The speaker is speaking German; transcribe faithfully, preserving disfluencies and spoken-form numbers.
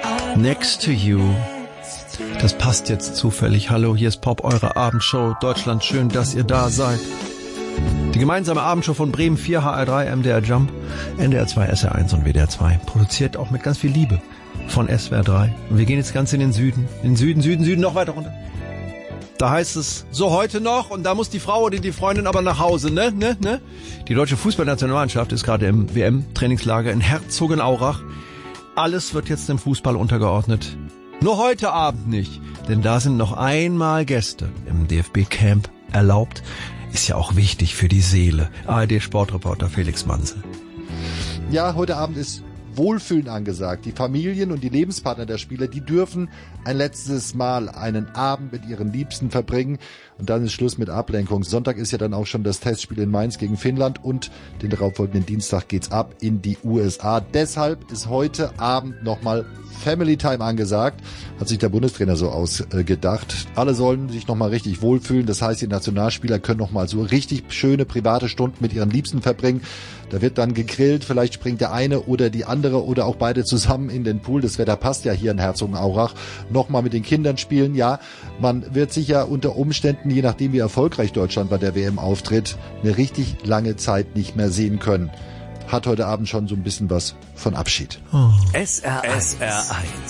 Next to You. Das passt jetzt zufällig. Hallo, hier ist Pop, eure Abendshow. Deutschland, schön, dass ihr da seid. Die gemeinsame Abendshow von Bremen vier, H R drei, M D R Jump, N D R zwei, S R eins und W D R zwei. Produziert auch mit ganz viel Liebe von S W R drei. Und wir gehen jetzt ganz in den Süden. In den Süden, Süden, Süden, noch weiter runter. Da heißt es, so heute noch, und da muss die Frau oder die Freundin aber nach Hause, ne, ne, ne? Die deutsche Fußballnationalmannschaft ist gerade im W M-Trainingslager in Herzogenaurach. Alles wird jetzt dem Fußball untergeordnet. Nur heute Abend nicht, denn da sind noch einmal Gäste im D F B-Camp erlaubt. Ist ja auch wichtig für die Seele. A R D-Sportreporter Felix Manzel. Ja, heute Abend ist Wohlfühlen angesagt. Die Familien und die Lebenspartner der Spieler, die dürfen ein letztes Mal einen Abend mit ihren Liebsten verbringen. Und dann ist Schluss mit Ablenkung. Sonntag ist ja dann auch schon das Testspiel in Mainz gegen Finnland und den darauffolgenden Dienstag geht's ab in die U S A. Deshalb ist heute Abend nochmal Family Time angesagt, hat sich der Bundestrainer so ausgedacht. Alle sollen sich nochmal richtig wohlfühlen. Das heißt, die Nationalspieler können nochmal so richtig schöne private Stunden mit ihren Liebsten verbringen. Da wird dann gegrillt, vielleicht springt der eine oder die andere oder auch beide zusammen in den Pool. Das Wetter passt ja hier in Herzogenaurach. Nochmal mit den Kindern spielen. Ja, man wird sich ja unter Umständen, je nachdem wie erfolgreich Deutschland bei der W M auftritt, eine richtig lange Zeit nicht mehr sehen können. Hat heute Abend schon so ein bisschen was von Abschied. Oh. S R eins.